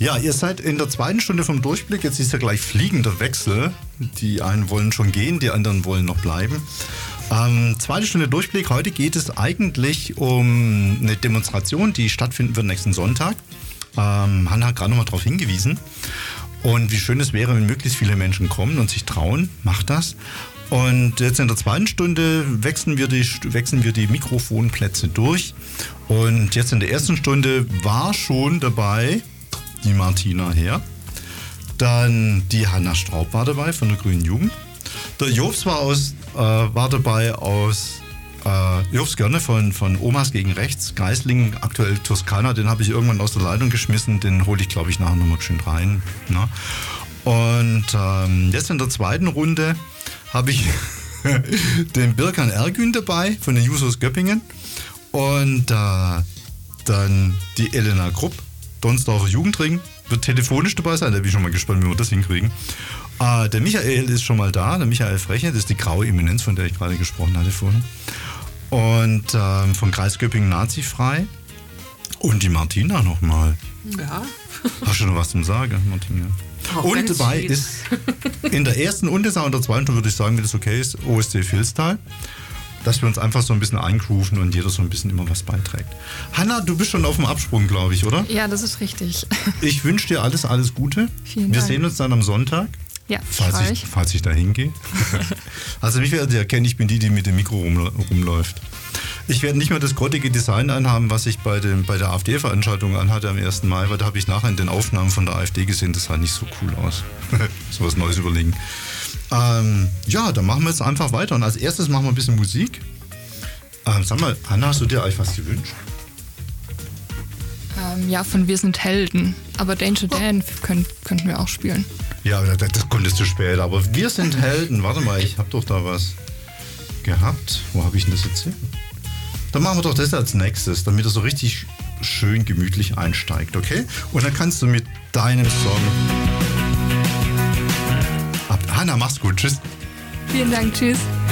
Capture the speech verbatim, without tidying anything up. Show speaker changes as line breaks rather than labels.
Ja, ihr seid in der zweiten Stunde vom Durchblick. Jetzt ist ja gleich fliegender Wechsel. Die einen wollen schon gehen, die anderen wollen noch bleiben. Ähm, zweite Stunde Durchblick. Heute geht es eigentlich um eine Demonstration, die stattfinden wird nächsten Sonntag. Ähm, Hanna hat gerade nochmal darauf hingewiesen. Und wie schön es wäre, wenn möglichst viele Menschen kommen und sich trauen. Macht das. Und jetzt in der zweiten Stunde wechseln wir die, wechseln wir die Mikrofonplätze durch. Und jetzt in der ersten Stunde war schon dabei die Martina Herr. Dann die Hanna Straub war dabei von der Grünen Jugend. Der Jobs war, aus, äh, war dabei aus äh, Jobs Gerne von, von Omas gegen Rechts. Geislingen, aktuell Toskana, den habe ich irgendwann aus der Leitung geschmissen. Den hole ich, glaube ich, nachher nochmal schön rein. Ne? Und ähm, jetzt in der zweiten Runde habe ich den Birkan Ergün dabei von den Jusos Göppingen. Und äh, dann die Elena Krupp, Donsdorfer Jugendring, wird telefonisch dabei sein. Da bin ich schon mal gespannt, wie wir das hinkriegen. Äh, der Michael ist schon mal da, der Michael Freche, das ist die graue Eminenz, von der ich gerade gesprochen hatte vorhin. Und äh, vom Kreis Göppingen Nazifrei. Und die Martina nochmal.
Ja.
Hast du noch was zum Sagen, Martina?
Auch
und dabei
sweet.
ist in der ersten und in der zweiten Stunde, würde ich sagen, wenn das okay ist, O S C Vilstal. Dass wir uns einfach so ein bisschen eingrooven und jeder so ein bisschen immer was beiträgt. Hanna, du bist schon auf dem Absprung, glaube ich, oder?
Ja, das ist richtig.
Ich wünsche dir alles, alles Gute.
Vielen
wir
Dank.
sehen uns dann am Sonntag.
Ja,
falls
freu
ich, falls ich da hingehe. Also mich werdet ihr erkennen, ich bin die, die mit dem Mikro rum, rumläuft. Ich werde nicht mehr das grottige Design anhaben, was ich bei, dem, bei der AfD-Veranstaltung anhatte am ersten Mai, weil da habe ich nachher in den Aufnahmen von der AfD gesehen, das sah nicht so cool aus. So was Neues überlegen. Ähm, ja, dann machen wir jetzt einfach weiter. Und als erstes machen wir ein bisschen Musik. Ähm, sag mal, Hanna, hast du dir eigentlich was gewünscht?
Ähm, ja, von Wir sind Helden. Aber Danger Dan könnt, könnten wir auch spielen.
Ja, das, das konntest du später. Aber Wir sind Helden. Warte mal, ich habe doch da was gehabt. Wo habe ich denn das jetzt hin? Dann machen wir doch das als nächstes, damit er so richtig schön gemütlich einsteigt, okay? Und dann kannst du mit deinem Song ab. Hanna, mach's gut. Tschüss.
Vielen Dank, tschüss.